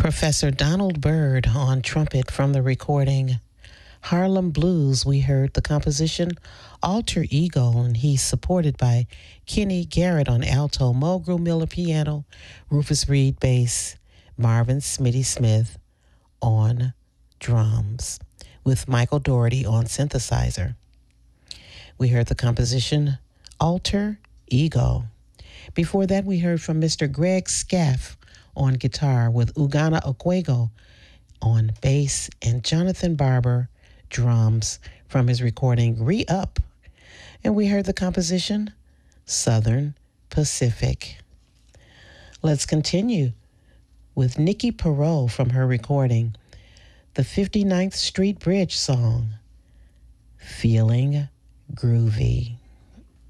Professor Donald Byrd on trumpet from the recording Harlem Blues. We heard the composition Alter Ego, and he's supported by Kenny Garrett on alto, Mulgrew Miller piano, Rufus Reed bass, Marvin Smitty Smith on drums, with Michael Doherty on synthesizer. We heard the composition Alter Ego. Before that, we heard from Mr. Greg Scaff on guitar, with Ugana Okwego on bass and Jonathan Barber drums from his recording Re-Up. And we heard the composition Southern Pacific. Let's continue with Nikki Perot from her recording the 59th Street Bridge song, Feeling Groovy.